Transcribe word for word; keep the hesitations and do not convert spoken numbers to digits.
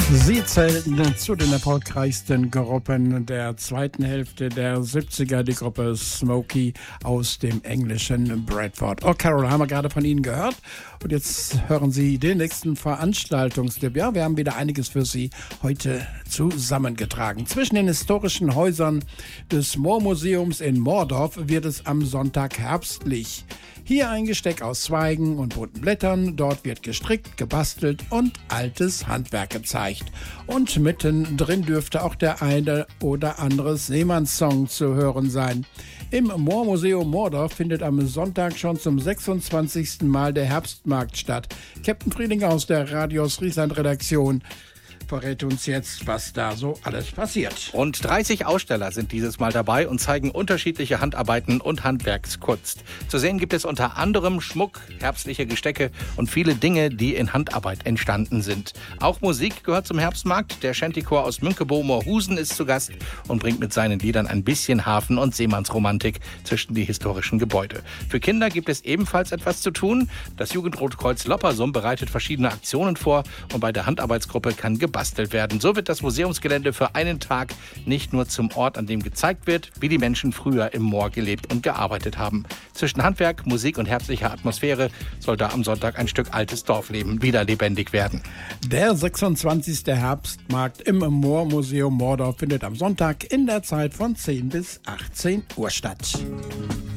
Sie zählten zu den erfolgreichsten Gruppen der zweiten Hälfte der siebziger, die Gruppe Smokey aus dem englischen Bradford. Oh, Carol, haben wir gerade von Ihnen gehört. Und jetzt hören Sie den nächsten Veranstaltungstipp. Ja, wir haben wieder einiges für Sie heute zusammengetragen. Zwischen den historischen Häusern des Moormuseums in Moordorf wird es am Sonntag herbstlich. Hier ein Gesteck aus Zweigen und bunten Blättern. Dort wird gestrickt, gebastelt und altes Handwerk gezeigt. Und mittendrin dürfte auch der eine oder andere Seemannssong zu hören sein. Im Moormuseum Moordorf findet am Sonntag schon zum sechsundzwanzigsten Mal der Herbstmarkt statt. Captain Frieling aus der Radios Friesland-Redaktion verrät uns jetzt, was da so alles passiert. Rund dreißig Aussteller sind dieses Mal dabei und zeigen unterschiedliche Handarbeiten und Handwerkskunst. Zu sehen gibt es unter anderem Schmuck, herbstliche Gestecke und viele Dinge, die in Handarbeit entstanden sind. Auch Musik gehört zum Herbstmarkt. Der Shantychor aus Münkebo-Moorhusen ist zu Gast und bringt mit seinen Liedern ein bisschen Hafen- und Seemannsromantik zwischen die historischen Gebäude. Für Kinder gibt es ebenfalls etwas zu tun. Das Jugendrotkreuz Loppersum bereitet verschiedene Aktionen vor und bei der Handarbeitsgruppe kann gebastelt werden. So wird das Museumsgelände für einen Tag nicht nur zum Ort, an dem gezeigt wird, wie die Menschen früher im Moor gelebt und gearbeitet haben. Zwischen Handwerk, Musik und herbstlicher Atmosphäre soll da am Sonntag ein Stück altes Dorfleben wieder lebendig werden. Der sechsundzwanzigste Herbstmarkt im Moormuseum Moordorf findet am Sonntag in der Zeit von zehn bis achtzehn Uhr statt.